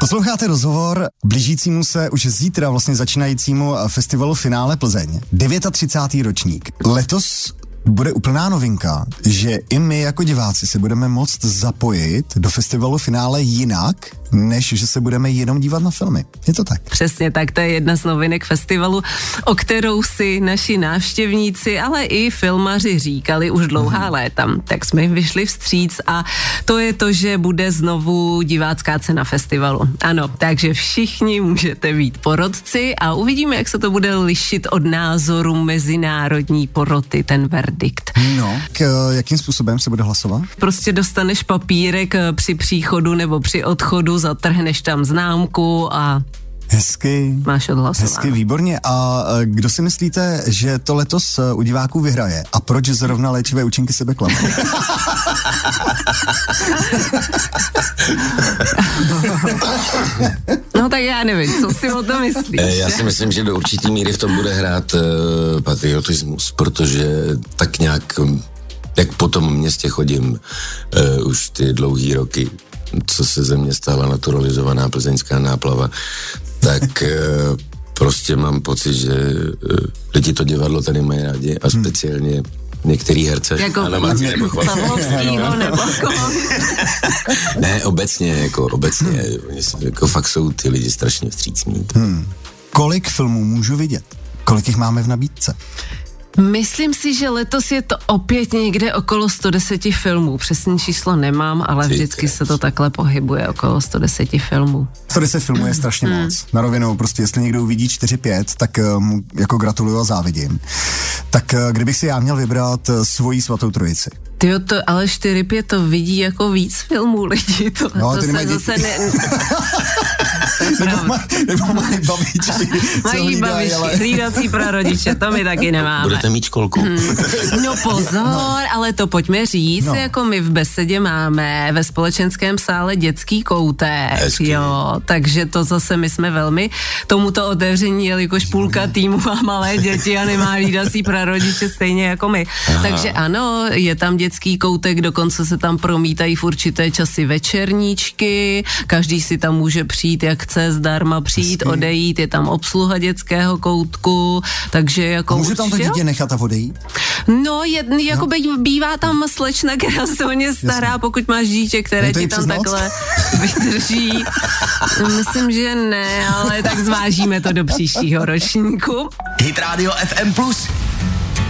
Posloucháte rozhovor blížícímu se už zítra vlastně začínajícímu festivalu Finále Plzeň. 39. ročník. Letos bude úplná novinka, že i my jako diváci se budeme moct zapojit do festivalu Finále jinak, než že se budeme jenom dívat na filmy. Je to tak? Přesně tak, to je jedna z novinek festivalu, o kterou si naši návštěvníci, ale i filmaři říkali už dlouhá léta. Tak jsme jim vyšli vstříc a to je to, že bude znovu divácká cena festivalu. Ano, takže všichni můžete být porotci a uvidíme, jak se to bude lišit od názoru mezinárodní poroty, ten verdikt. No, jakým způsobem se bude hlasovat? Prostě dostaneš papírek při příchodu nebo při odchodu, zatrhneš tam známku a hezky, máš odhlasováno. Hezky, výborně. A kdo si myslíte, že to letos u diváků vyhraje? A proč zrovna léčivé účinky sebeklamu? No tak já nevím, co si o tom myslíš? Já si myslím, že do určitý míry v tom bude hrát patriotismus, protože tak nějak, jak po tom městě chodím už ty dlouhý roky, co se ze mě stala naturalizovaná plzeňská náplava, tak prostě mám pocit, že lidi to divadlo tady mají rádi a speciálně některý herce. Jako Pavlovskýho nebo koho? Ne, obecně, jako fakt jsou ty lidi strašně vstřícní. Kolik filmů můžu vidět? Kolik jich máme v nabídce? Myslím si, že letos je to opět někde okolo 110 filmů. Přesný číslo nemám, ale vždycky se to takhle pohybuje okolo 110 filmů. 110 filmů je strašně moc. Na rovinu, prostě jestli někdo uvidí 4-5, tak mu jako gratuluju a závidím. Tak kdybych si já měl vybrat svoji svatou trojici. Tyjo, ale 4-5 to vidí jako víc filmů lidí. To se zase ne... Nebo mají babičky. Mají babičky, hlídací prarodiče, to my taky nemáme. Budete mít školku. No pozor, ale to pojďme říct, jako my v Besedě máme ve společenském sále dětský koutek, jo, takže to zase my jsme velmi tomuto otevření, jelikož půlka týmu má malé děti a nemá hlídací prarodiče stejně jako my. Aha. Takže ano, je tam dětský koutek, dokonce se tam promítají v určité časy večerníčky, každý si tam může přijít, jak chce zdarma přijít, odejít, je tam obsluha dětského koutku, takže jako... A může tam to dítě nechat a odejít? No, jako bývá tam slečna, která se o ně stará, pokud máš dítě, které ti tam takhle vydrží. Myslím, že ne, ale tak zvážíme to do příštího ročníku. Hit Radio FM Plus